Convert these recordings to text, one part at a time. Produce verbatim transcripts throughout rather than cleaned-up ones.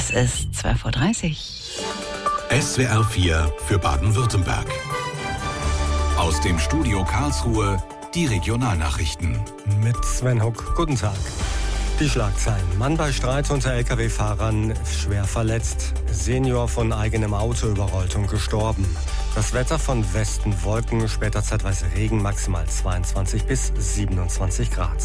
Es ist zwölf Uhr dreißig. S W R vier für Baden-Württemberg. Aus dem Studio Karlsruhe die Regionalnachrichten. Mit Sven Huck. Guten Tag. Die Schlagzeilen. Mann bei Streit unter L K W-Fahrern schwer verletzt. Senior von eigenem Auto überrollt und gestorben. Das Wetter von Westen Wolken, später zeitweise Regen, maximal zweiundzwanzig bis siebenundzwanzig Grad.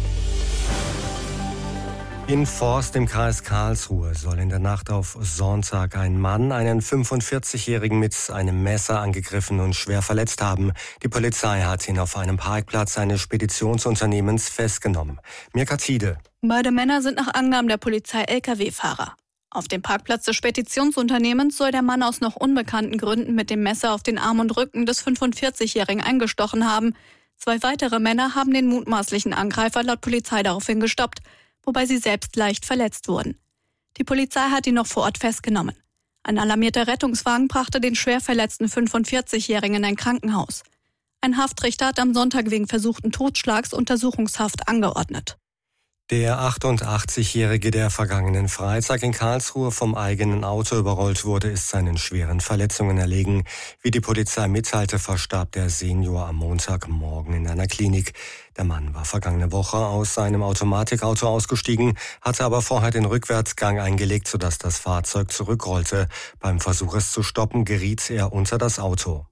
In Forst im Kreis Karlsruhe soll in der Nacht auf Sonntag ein Mann einen fünfundvierzigjährigen mit einem Messer angegriffen und schwer verletzt haben. Die Polizei hat ihn auf einem Parkplatz eines Speditionsunternehmens festgenommen. Mirka Tiede. Beide Männer sind nach Angaben der Polizei L K W-Fahrer. Auf dem Parkplatz des Speditionsunternehmens soll der Mann aus noch unbekannten Gründen mit dem Messer auf den Arm und Rücken des fünfundvierzigjährigen eingestochen haben. Zwei weitere Männer haben den mutmaßlichen Angreifer laut Polizei daraufhin gestoppt, wobei sie selbst leicht verletzt wurden. Die Polizei hat ihn noch vor Ort festgenommen. Ein alarmierter Rettungswagen brachte den schwer verletzten fünfundvierzigjährigen in ein Krankenhaus. Ein Haftrichter hat am Sonntag wegen versuchten Totschlags Untersuchungshaft angeordnet. Der achtundachtzigjährige, der vergangenen Freitag in Karlsruhe vom eigenen Auto überrollt wurde, ist seinen schweren Verletzungen erlegen. Wie die Polizei mitteilte, verstarb der Senior am Montagmorgen in einer Klinik. Der Mann war vergangene Woche aus seinem Automatikauto ausgestiegen, hatte aber vorher den Rückwärtsgang eingelegt, sodass das Fahrzeug zurückrollte. Beim Versuch, es zu stoppen, geriet er unter das Auto.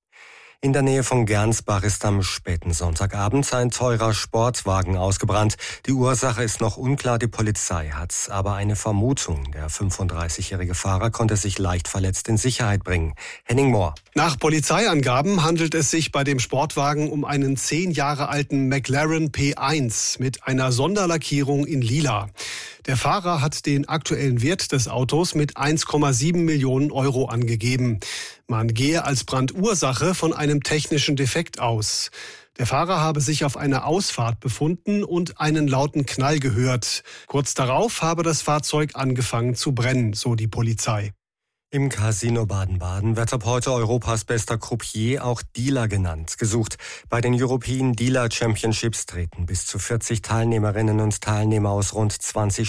In der Nähe von Gernsbach ist am späten Sonntagabend ein teurer Sportwagen ausgebrannt. Die Ursache ist noch unklar, die Polizei hat aber eine Vermutung. Der fünfunddreißigjährige Fahrer konnte sich leicht verletzt in Sicherheit bringen. Henning Mohr. Nach Polizeiangaben handelt es sich bei dem Sportwagen um einen zehn Jahre alten McLaren P eins mit einer Sonderlackierung in Lila. Der Fahrer hat den aktuellen Wert des Autos mit eins Komma sieben Millionen Euro angegeben. Man gehe als Brandursache von einem technischen Defekt aus. Der Fahrer habe sich auf einer Ausfahrt befunden und einen lauten Knall gehört. Kurz darauf habe das Fahrzeug angefangen zu brennen, so die Polizei. Im Casino Baden-Baden wird ab heute Europas bester Croupier, auch Dealer genannt, gesucht. Bei den European Dealer Championships treten bis zu vierzig Teilnehmerinnen und Teilnehmer aus rund zwanzig